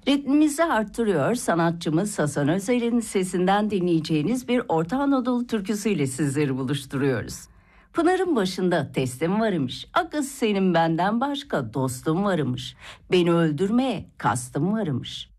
Ritmimizi arttırıyor, sanatçımız Hasan Özer'in sesinden dinleyeceğiniz bir Orta Anadolu türküsüyle sizleri buluşturuyoruz. Pınar'ın başında teslim varmış, akız senin benden başka dostum varmış, beni öldürmeye kastım varmış.